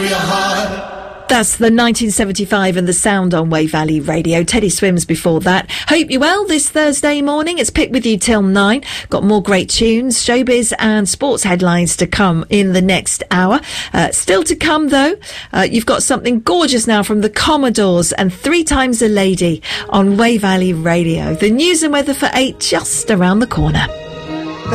That's the 1975 and the sound on Wave Valley Radio. Teddy Swims before that. Hope you're well this Thursday morning. It's Pick With You till 9. Got more great tunes, showbiz and sports headlines to come in the next hour. Still to come though, you've got something gorgeous now from the Commodores and 3 Times a Lady on Wave Valley Radio. The news and weather for 8 just around the corner.